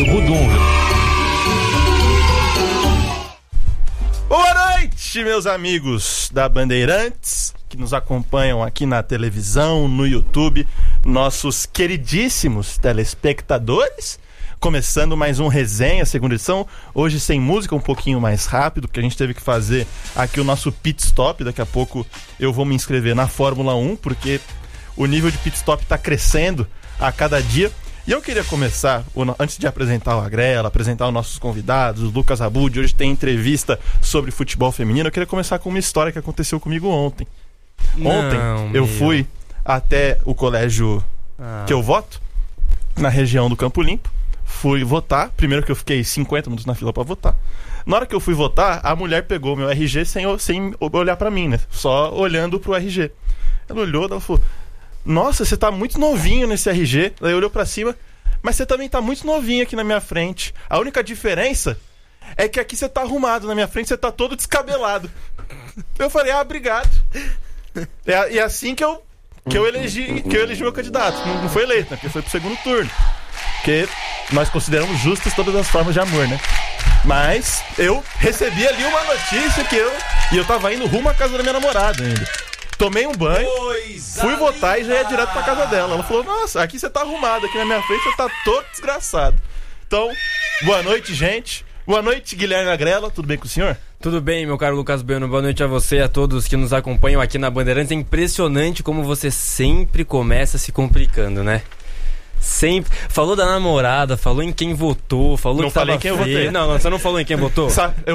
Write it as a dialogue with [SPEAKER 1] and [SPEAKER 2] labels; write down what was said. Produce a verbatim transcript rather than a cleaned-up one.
[SPEAKER 1] meio Budum.
[SPEAKER 2] Boa noite, meus amigos da Bandeirantes, que nos acompanham aqui na televisão, no YouTube, nossos queridíssimos telespectadores. Começando mais um Resenha, segunda edição, hoje sem música, um pouquinho mais rápido, porque a gente teve que fazer aqui o nosso pit stop. Daqui a pouco eu vou me inscrever na Fórmula um, porque o nível de pit stop está crescendo a cada dia. E eu queria começar, antes de apresentar o Agrela, apresentar os nossos convidados, o Lucas Abud, hoje tem entrevista sobre futebol feminino. Eu queria começar com uma história que aconteceu comigo ontem.
[SPEAKER 1] Não,
[SPEAKER 2] ontem eu
[SPEAKER 1] meu.
[SPEAKER 2] fui até o colégio
[SPEAKER 1] Ah.
[SPEAKER 2] que eu voto, na região do Campo Limpo. Fui votar, primeiro que eu fiquei cinquenta minutos na fila pra votar. Na hora que eu fui votar, a mulher pegou meu R G sem, sem olhar pra mim, né? Só olhando pro R G. Ela olhou, ela falou: nossa, você tá muito novinho nesse R G. Daí olhou pra cima: mas você também tá muito novinho aqui na minha frente. A única diferença é que aqui você tá arrumado, na minha frente você tá todo descabelado. Eu falei: ah, obrigado. É, e é assim que eu, que eu elegi que eu elegi meu candidato. Não, não foi eleito, né? Porque foi pro segundo turno. Porque nós consideramos justas todas as formas de amor, né? Mas eu recebi ali uma notícia que eu... E eu tava indo rumo à casa da minha namorada ainda. Tomei um banho, fui votar e já ia direto pra casa dela. Ela falou: nossa, aqui você tá arrumado, aqui na minha frente você tá todo desgraçado. Então, boa noite, gente. Boa noite, Guilherme Agrela. Tudo bem com o senhor?
[SPEAKER 1] Tudo bem, meu caro Lucas Bueno. Boa noite a você e a todos que nos acompanham aqui na Bandeirantes. É impressionante como você sempre começa se complicando, né? Sempre. Falou da namorada, falou em quem votou, falou
[SPEAKER 2] Não
[SPEAKER 1] que tava
[SPEAKER 2] falei quem eu
[SPEAKER 1] feio.
[SPEAKER 2] votei.
[SPEAKER 1] Não, não, você não falou em quem votou?
[SPEAKER 2] Sa- eu